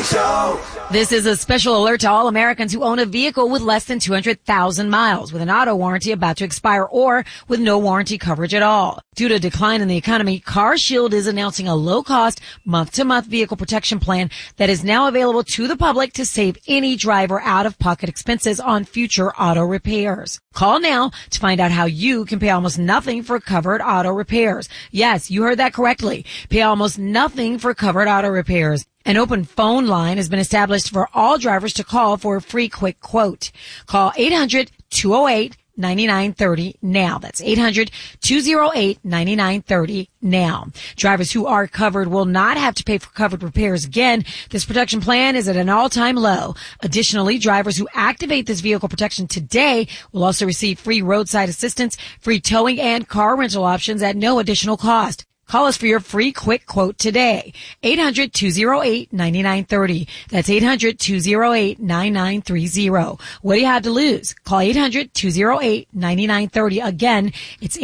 Show. This is a special alert to all Americans who own a vehicle with less than 200,000 miles, with an auto warranty about to expire or with no warranty coverage at all. Due to a decline in the economy, CarShield is announcing a low-cost, month-to-month vehicle protection plan that is now available to the public to save any driver out-of-pocket expenses on future auto repairs. Call now to find out how you can pay almost nothing for covered auto repairs. Yes, you heard that correctly. Pay almost nothing for covered auto repairs. An open phone line has been established for all drivers to call for a free quick quote. Call 800-208-9930 now. That's 800-208-9930 now. Drivers who are covered will not have to pay for covered repairs again. This protection plan is at an all-time low. Additionally, drivers who activate this vehicle protection today will also receive free roadside assistance, free towing, and car rental options at no additional cost. Call us for your free quick quote today. 800-208-9930. That's 800-208-9930. What do you have to lose? Call 800-208-9930. Again, it's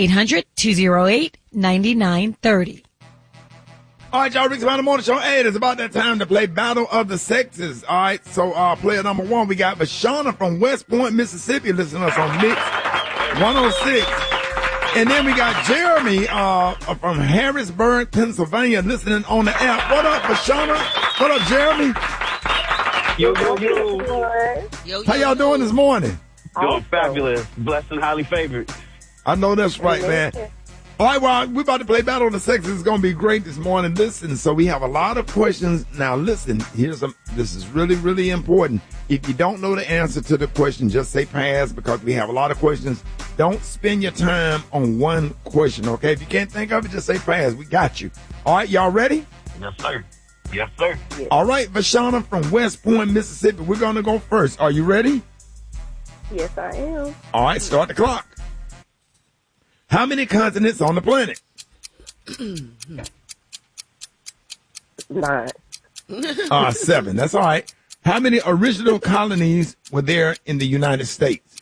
800-208-9930. All right, y'all, Rick's Mountain Morning Show. Hey, it's about that time to play Battle of the Sexes. All right, so player number one, we got Vashana from West Point, Mississippi, listening to us on Mix 106. And then we got Jeremy from Harrisburg, Pennsylvania, listening on the app. What up, Vashana? What up, Jeremy? Yo. How y'all doing this morning? Doing fabulous. Blessed and highly favored. I know that's right, man. All right, well, we're about to play Battle of the Sexes. It's going to be great this morning. Listen, so we have a lot of questions. Now, listen, this is really, really important. If you don't know the answer to the question, just say pass, because we have a lot of questions. Don't spend your time on one question, okay? If you can't think of it, just say pass. We got you. All right, y'all ready? Yes, sir. Yes, sir. All right, Vashana from West Point, Mississippi. We're going to go first. Are you ready? Yes, I am. All right, start the clock. How many continents on the planet? 9. 7. That's all right. How many original colonies were there in the United States?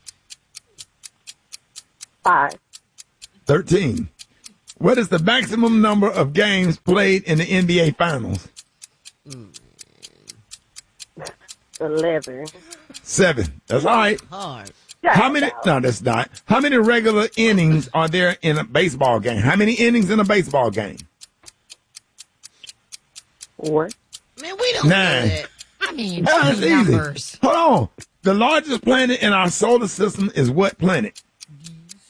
5. 13. What is the maximum number of games played in the NBA Finals? 11. 7. That's all right. Hard. How many? No, that's not. How many regular innings are there in a baseball game? How many innings in a baseball game? 4. Man, we don't 9. know that. I mean, That's easy. numbers. Hold on. The largest planet in our solar system is what planet?